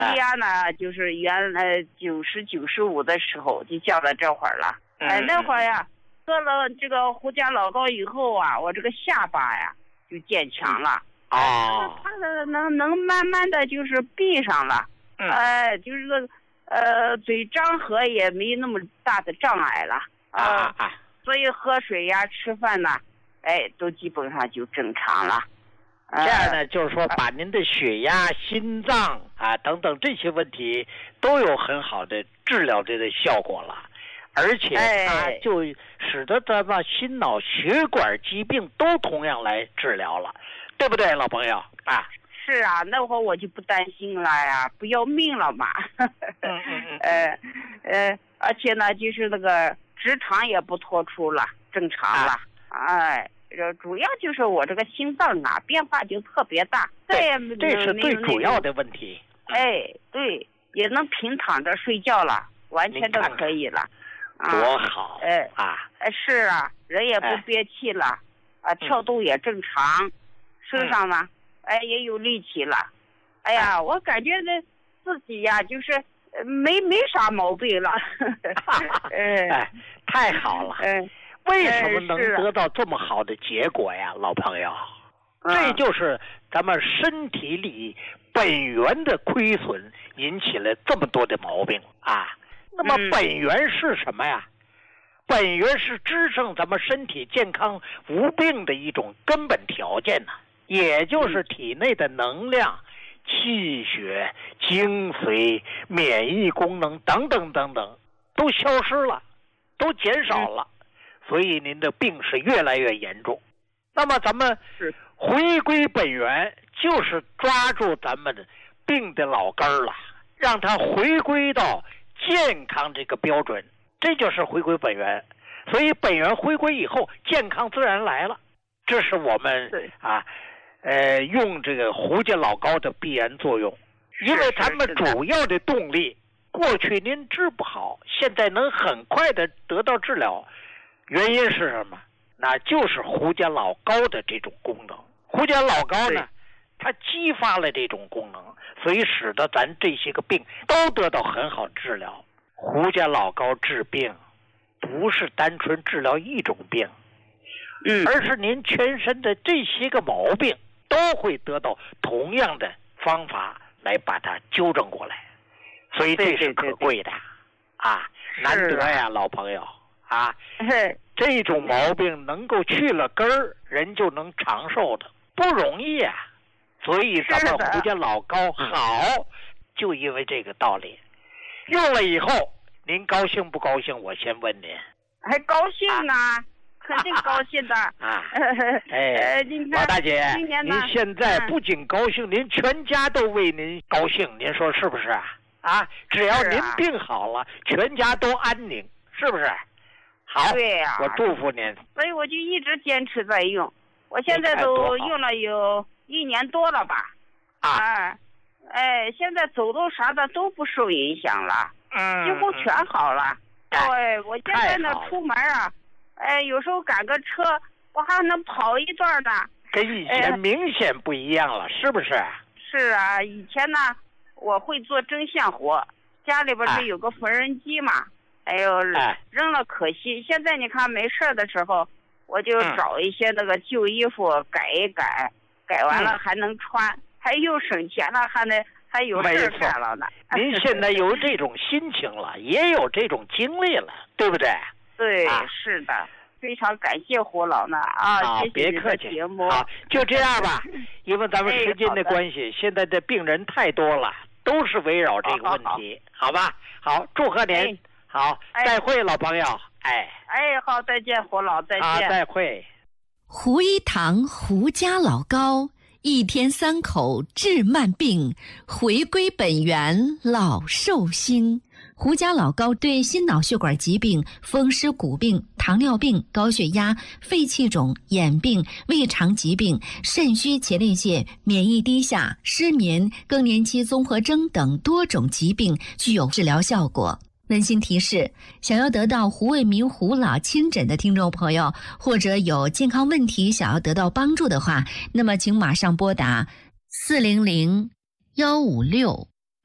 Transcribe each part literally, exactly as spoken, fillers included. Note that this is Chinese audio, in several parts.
血压呢，就是原来九十九十五的时候就降到这会儿了。哎、嗯，那会儿呀，喝了这个胡家老膏以后啊，我这个下巴呀就渐强了。 哦、啊， 它的能能慢慢的就是闭上了。嗯，哎，就是这个呃嘴张合也没那么大的障碍了。 啊啊啊！ 所以喝水呀、吃饭呐，哎，都基本上就正常了。 这样呢，就是说把您的血压、心脏啊等等这些问题都有很好的治疗这个效果了，而且它就使得咱们心脑血管疾病都同样来治疗了，对不对，老朋友啊？ 是啊，那会儿我就不担心了呀，不要命了嘛。 嗯嗯嗯。 呃呃，而且呢，就是那个直肠也不脱出了，正常了。啊、哎。主要就是我这个心脏啊变化就特别大， 对，这是最主要的问题。 哎，对，也能平躺着睡觉了，完全都可以了。 看看多好！ 哎啊， 哎是啊，人也不憋气了，啊，跳动也正常，身上呢，哎也有力气了。哎呀，我感觉这自己呀，就是没没啥毛病了。 哎，太好了。 嗯。 为什么能得到这么好的结果呀，老朋友？这就是咱们身体里本源的亏损引起了这么多的毛病啊。那么本源是什么呀？本源是支撑咱们身体健康无病的一种根本条件呢，也就是体内的能量、气血、精髓、免疫功能等等等等都消失了，都减少了。所以您的病是越来越严重。那么咱们回归本源，就是抓住咱们的病的老根儿了，让它回归到健康这个标准，这就是回归本源。所以本源回归以后，健康自然来了。这是我们啊，呃，用这个胡家老膏的必然作用。因为咱们主要的动力，过去您治不好，现在能很快的得到治疗。原因是什么？那就是胡家老膏的这种功能。胡家老膏呢，它激发了这种功能，所以使得咱这些个病都得到很好治疗。胡家老膏治病，不是单纯治疗一种病， 嗯， 而是您全身的这些个毛病都会得到同样的方法来把它纠正过来，所以这是可贵的。啊，难得呀，老朋友。啊，这种毛病能够去了根儿，人就能长寿的，不容易啊。所以咱们胡家老膏好，就因为这个道理。用了以后，您高兴不高兴？我先问您。 还高兴啊，啊肯定高兴的啊。哎，王大姐，您现在不仅高兴，您全家都为您高兴，您说是不是啊？啊，只要您病好了，全家都安宁，是不是？好， 对呀、啊， 我祝福您。 所以我就一直坚持在用，我现在都用了有一年多了吧。 啊， 哎，现在走动啥的都不受影响了， 嗯， 几乎全好了。对、哎，我现在呢出门啊，哎，有时候赶个车，我还能跑一段呢。 跟以前明显不一样了，哎、是不是？ 是啊，以前呢我会做针线活，家里边是有个缝纫机嘛。哎呦，扔了可惜。现在你看没事的时候，我就找一些那个旧衣服改一改，改完了还能穿，还又省钱了，还能还有事干了呢。 您现在有这种心情了，也有这种经历了，对不对？ 对，啊、是的，非常感谢胡老呢啊！谢谢别客气。 节目好，就这样吧，因为咱们时间的关系，哎、现在的病人太多了，都是围绕这个问题， 好, 好, 好, 好吧？好，祝贺您。哎好，再会，老朋友。哎， 哎，好，再见，胡老，再见。 啊，再会。 胡一堂胡家老膏，一天三口治慢病，回归本源老寿星。胡家老膏对心脑血管疾病、风湿骨病、糖尿病、高血压、肺气肿、眼病、胃肠疾病、肾虚前列腺、免疫低下、失眠、更年期综合征等多种疾病具有治疗效果。温馨提示：想要得到胡卫民胡老亲诊的听众朋友，或者有健康问题想要得到帮助的话，那么请马上拨打四零零幺五六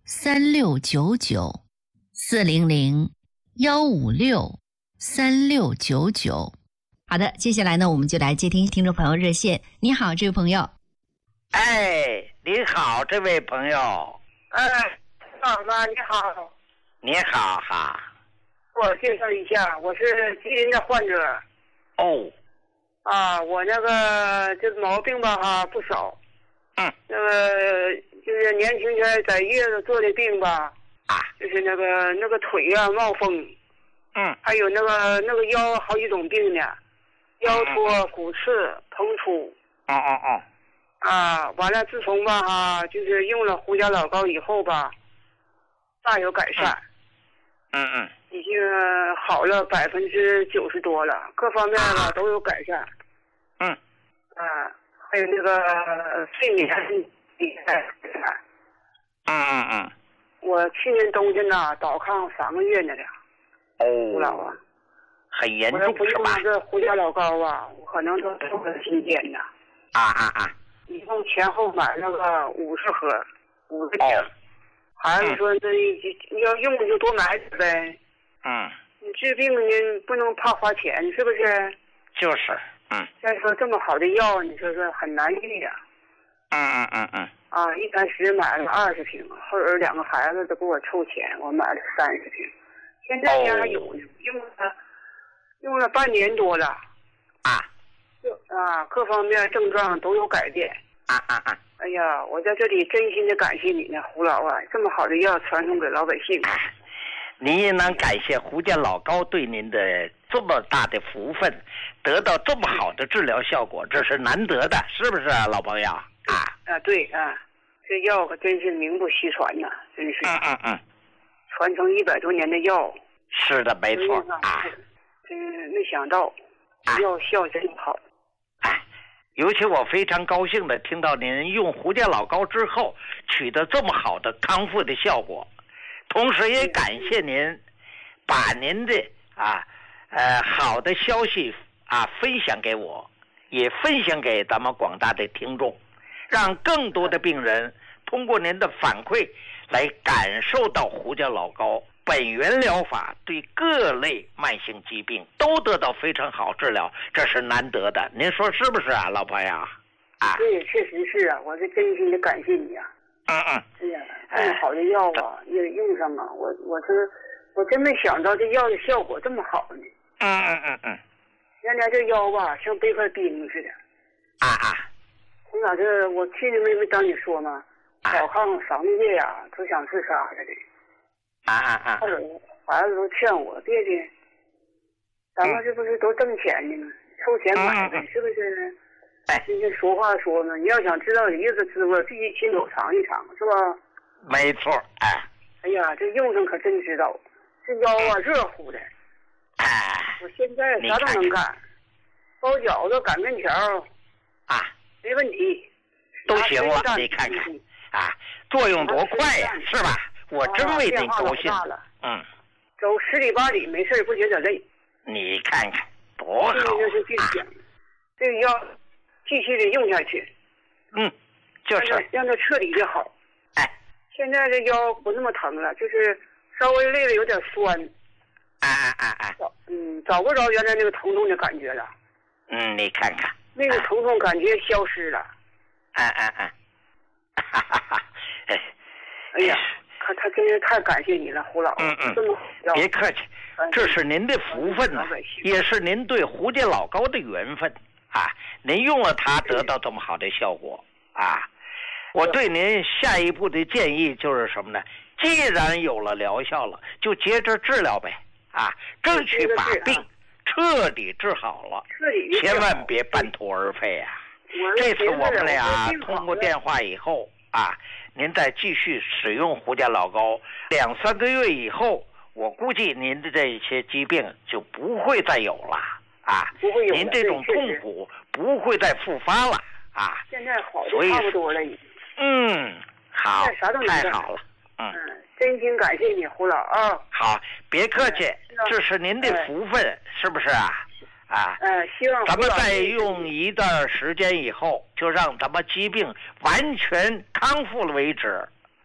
三六九九，四零零幺五六三六九九。好的，接下来呢，我们就来接听听众朋友热线。你好，这位朋友。 哎，你好，这位朋友。 哎，老妈，你好。 你好哈。 我介绍一下，我是吉林的患者。 哦。 啊，我那个这个毛病吧哈不少。 嗯。 那个就是年轻前在月子做的病吧。 啊。 就是那个那个腿啊冒风。 嗯。 还有那个那个腰好几种病呢。腰脱、骨刺、膨出。 哦哦哦。 啊，完了，自从吧哈，就是用了胡家老膏以后吧，大有改善。 嗯嗯。 已经好了百分之九十多了，各方面吧、啊、都有改善。 嗯。 啊，还有那个睡眠也改善。 嗯嗯嗯。 我去年冬天呐倒炕三个月呢了。 哦。 胡老啊。 很严重是吧？我要不用那个胡家老膏啊，我可能都瘦了新鲜呢。 啊啊啊！ 一共前后买了个五十盒，五十瓶。 哦。 孩子说这要用就多买点呗。 嗯。 你治病呢不能怕花钱，是不是？ 就是，嗯。 再说这么好的药，你说说很难遇呀。 嗯嗯嗯嗯。 啊，一开始买了二十瓶，后边两个孩子都给我凑钱，我买了三十瓶。现在家还有呢，用了。用了半年多了， 啊， 就啊各方面症状都有改变， 啊啊啊！ 哎呀，我在这里真心的感谢你呢，胡老啊，这么好的药传送给老百姓。 啊、您也能感谢胡家老膏对您的这么大的福分，得到这么好的治疗效果，这是难得的，是不是啊，老朋友？啊啊，对啊，这药可真是名不虚传呐，真是。 嗯嗯嗯。 传承一百多年的药。 是的，没错啊。 真没想到，药效真好。 哎，尤其我非常高兴的听到您用胡家老膏之后取得这么好的康复的效果，同时也感谢您把您的啊呃好的消息啊分享给我，也分享给咱们广大的听众，让更多的病人通过您的反馈来感受到胡家老膏本源疗法对各类慢性疾病都得到非常好治疗，这是难得的，您说是不是啊，老朋友？啊， 对，确实是啊，我是真心的感谢你啊。 嗯嗯。 哎呀，这么好的药啊，也、哎、用上啊，我我是我真没想到这药的效果这么好呢。 嗯嗯嗯嗯。 原来这腰吧像背块冰似的。 啊啊。 从哪这我去年没没当你说吗？倒炕三个月呀，都想自杀了的。 啊啊啊！ 孩子都劝我别别，咱们这不是都挣钱的吗？凑钱买呗，是不是？ 哎， 今天俗话说嘛，你要想知道梨子滋味，必须亲手尝一尝，是吧？ 没错，哎。 哎呀，这用上可真知道，这腰啊热乎的。 哎。 我现在啥都能干，包饺子、擀面条。 啊。 没问题。 都行了，你看看啊，作用多快呀，是吧？我真为您高兴。嗯， 走十里八里没事不觉得累。 你看看多好！ 就是这样，这个药继续的用下去。 嗯，就是让它彻底的好。 哎， 现在这腰不那么疼了，就是稍微累了有点酸。 哎哎哎哎。 嗯，找不着原来那个疼痛的感觉了。 嗯，你看看。 那个疼痛感觉消失了。 哎哎哎。哈哈哈！哎， 哎呀。他他真是太感谢你了，胡老。 嗯嗯，别客气，这是您的福分呐、啊，也是您对胡家老膏的缘分啊！您用了它得到这么好的效果啊！我对您下一步的建议就是什么呢？既然有了疗效了，就接着治疗呗啊！争取把病彻底治好了，千万别半途而废啊！这次我们俩通过电话以后啊。您再继续使用胡家老膏，两三个月以后，我估计您的这些疾病就不会再有了啊！ 不会有， 您这种痛苦不会再复发了啊！ 现在好的差不多了已经。 嗯，好， 啥都太好了。 嗯，嗯真心感谢你，胡老啊！ 好，别客气，这是您的福分，是不是啊？啊， 嗯，希望咱们再用一段时间以后，就让咱们疾病完全康复了为止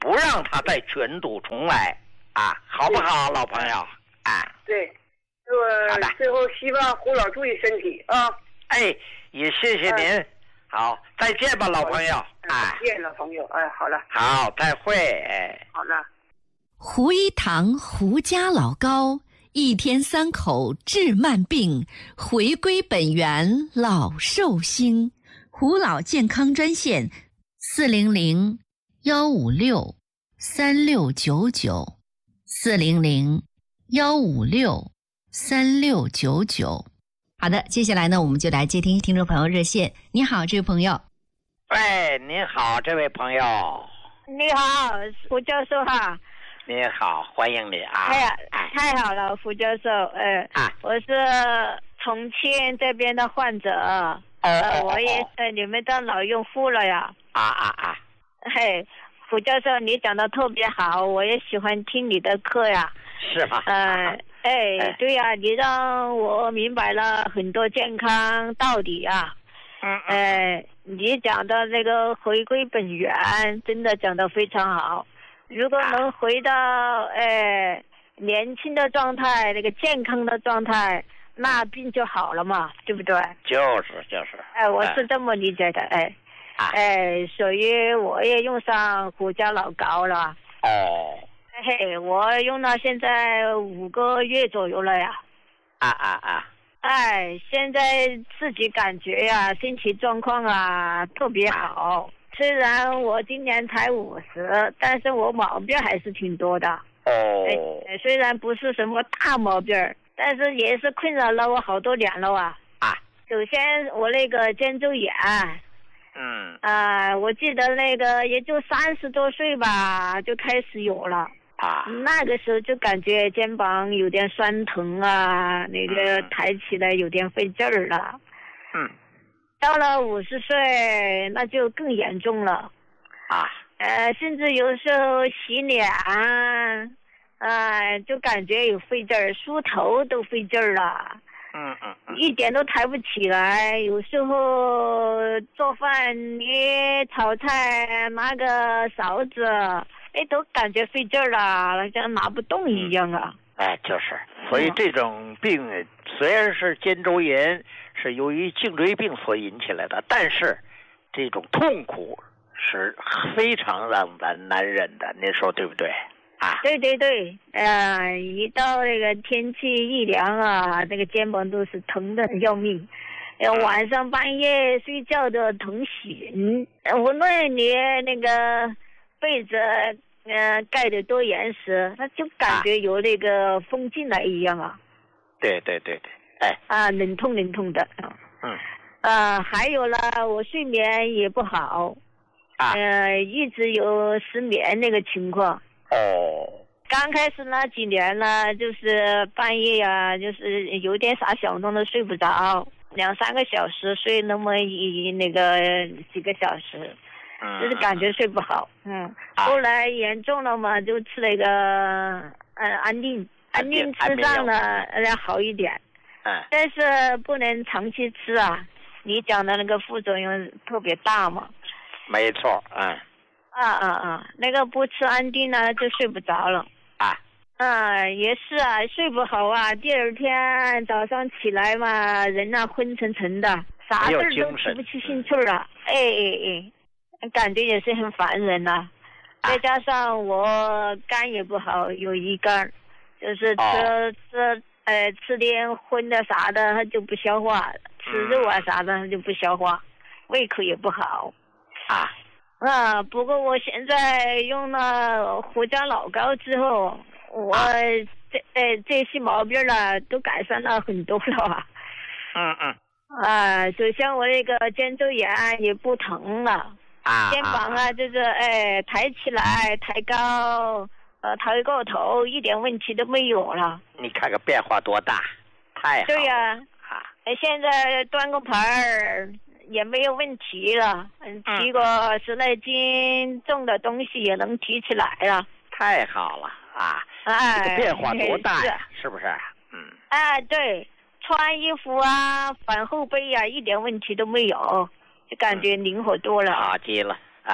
不让它再卷土重来啊，好不好，老朋友？啊， 对，我最后希望胡老注意身体啊。 哎，也谢谢您。嗯、好，再见吧，老朋友。 哎，再见，老朋友。哎，好了。 好，再会。哎， 好了。 胡一堂胡家老高，一天三口治慢病，回归本源老寿星。胡老健康专线四零零幺五六三六九九四零零幺五六三六九九。好的，接下来呢，我们就来接听听众朋友热线。你好，这位朋友。 喂，您好，这位朋友。 你好，胡教授哈。 你好，欢迎你啊！ 哎呀，太好了，胡教授，呃，啊、我是重庆这边的患者， 哦、 呃，我也是你们的老用户了呀。 啊啊啊！ 嘿，胡教授，你讲的特别好，我也喜欢听你的课呀。 是吗？ 呃，哎，哎对呀，你让我明白了很多健康道理啊。 嗯嗯。 呃，你讲的那个回归本源，真的讲得非常好。如果能回到呃年轻的状态，那个健康的状态，那病就好了嘛，对不对？ 就是就是。 哎，我是这么理解的，哎，哎，所以我也用上胡家老高了。 哦。 嘿，我用到现在五个月左右了呀。 啊啊啊！ 哎，现在自己感觉呀，身体状况啊特别好。虽然我今年才五十，但是我毛病还是挺多的。 哦。 哎，虽然不是什么大毛病，但是也是困扰了我好多年了啊。 啊。 首先我那个肩周炎。 嗯。 啊、呃，我记得那个也就三十多岁吧，就开始有了。 啊。 那个时候就感觉肩膀有点酸疼啊，那个抬起来有点费劲儿了。 嗯。 到了五十岁，那就更严重了， 啊， 呃，甚至有时候洗脸，啊、呃，就感觉有费劲儿，梳头都费劲儿了， 嗯嗯嗯， 一点都抬不起来。有时候做饭、你炒菜拿个勺子，哎，都感觉费劲儿了，像拿不动一样啊。 哎，就是，所以这种病虽然是肩周炎。是由于颈椎病所引起来的，但是这种痛苦是非常让咱难忍的，您说对不对啊？ 对对对，呃，一到那个天气一凉啊，那个肩膀都是疼的要命，呃，晚上半夜睡觉都疼醒，无论你那个被子呃盖得多严实，他就感觉有那个风进来一样啊。 对对对对。哎啊，冷痛冷痛的。 嗯。 呃，还有了，我睡眠也不好。 啊。 呃，一直有失眠那个情况。 哦。 刚开始那几年呢，就是半夜呀、啊，就是有点啥小动都睡不着，两三个小时睡那么一那个几个小时， 嗯， 就是感觉睡不好。嗯。 啊、 后来严重了嘛，就吃那个呃安定，安定吃上了呃好一点。 嗯， 但是不能长期吃啊！你讲的那个副作用特别大嘛。 没错，嗯。 啊啊啊！那个不吃安定呢，就睡不着了。 啊。 嗯，也是啊，睡不好啊。第二天早上起来嘛，人啊昏沉沉的，啥事儿都提不起兴趣了。哎哎哎，感觉也是很烦人呐、啊。再加上我肝也不好，有乙肝，就是吃、哦、吃。呃，吃点荤的啥的，他就不消化；吃肉啊啥的，他就不消化，胃口也不好。 啊啊！不过我现在用了胡家老高之后，我、啊、这呃这些毛病了都改善了很多了啊。 嗯嗯。 啊，首先我那个肩周炎也不疼了， 啊， 肩膀啊就是哎抬起来抬高。呃，抬过头一点问题都没有了。 你看看变化多大，太好了。 对呀、 啊，啊， 现在端个盘儿也没有问题了，嗯，提个十来斤重的东西也能提起来了。 太好了啊！ 哎， 这个变化多大呀？是, 是不是？嗯。 哎，对，穿衣服啊，反后背啊，一点问题都没有，就感觉灵活多了。 好极了啊！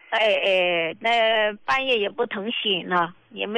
哎哎，那半夜也不疼醒了，也没